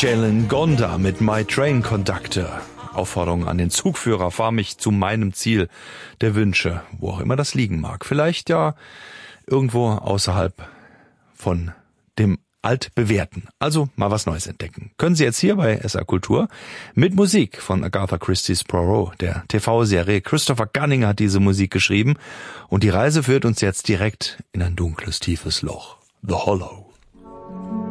Jalen Gonda mit My Train Conductor. Aufforderung an den Zugführer, fahr mich zu meinem Ziel der Wünsche, wo auch immer das liegen mag. Vielleicht ja irgendwo außerhalb von dem Altbewährten. Also mal was Neues entdecken. Können Sie jetzt hier bei SR Kultur mit Musik von Agatha Christie's Poirot. Der TV-Serie Christopher Gunning hat diese Musik geschrieben und die Reise führt uns jetzt direkt in ein dunkles, tiefes Loch. The Hollow.